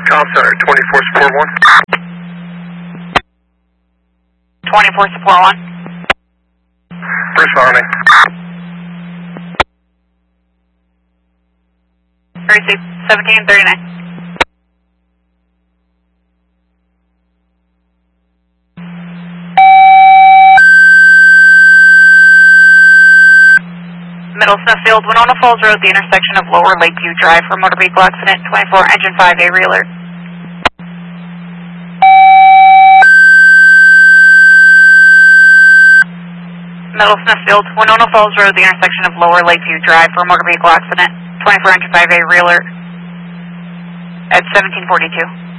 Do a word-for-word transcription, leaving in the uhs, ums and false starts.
Call center, twenty-four support one. twenty-four support one. Responding. Receive, seventeen thirty-nine. Middle Smithfield, Winona Falls Road, the intersection of Lower Lakeview Drive for motor vehicle accident, twenty-four, engine five A re-alert. Middle Smithfield, Winona Falls Road, the intersection of Lower Lakeview Drive for motor vehicle accident, twenty-four, engine five A re-alert at seventeen forty-two.